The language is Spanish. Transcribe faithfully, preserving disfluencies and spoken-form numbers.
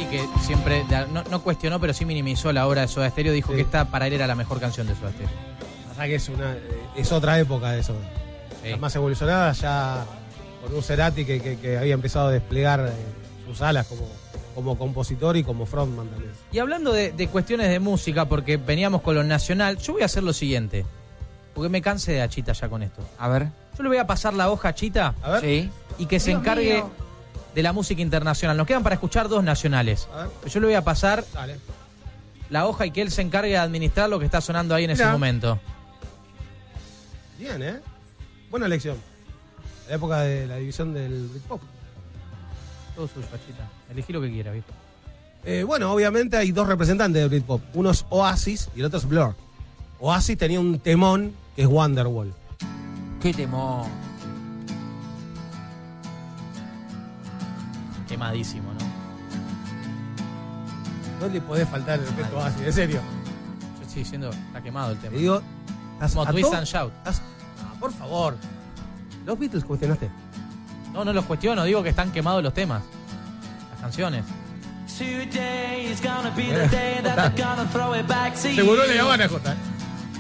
que siempre, no, no cuestionó, pero sí minimizó la obra de Soda Stereo, dijo sí. que esta para él era la mejor canción de Soda Stereo. O sea que es, una, es otra época de eso. Sí. Más evolucionada, ya con un Cerati que, que, que había empezado a desplegar eh, sus alas como, como compositor y como frontman también. Y hablando de, de cuestiones de música, porque veníamos con lo nacional, yo voy a hacer lo siguiente, porque me cansé de Achita ya con esto. A ver. Yo le voy a pasar la hoja a Chita. A ver. Sí. Y que se Dios encargue mío. de la música internacional. Nos quedan para escuchar dos nacionales. A ver. Yo le voy a pasar Dale. la hoja y que él se encargue de administrar lo que está sonando ahí en Mirá. ese momento. Bien, ¿eh? Buena elección. La época de la división del Britpop. Todo suyo, Chita. Elegí lo que quiera, ¿viste? Eh, bueno, obviamente hay dos representantes de Britpop. Uno es Oasis y el otro es Blur. Oasis tenía un temón que es Wonderwall. ¡Qué temón! Quemadísimo, ¿no? No le podés faltar el respeto a Oasis, en serio. Yo estoy diciendo, está quemado el tema. Te digo, como Twist and Shout. ¿Estás? No, por favor. ¿Los Beatles cuestionaste? No, no los cuestiono, digo que están quemados los temas. Las canciones. Seguro le van a Jota.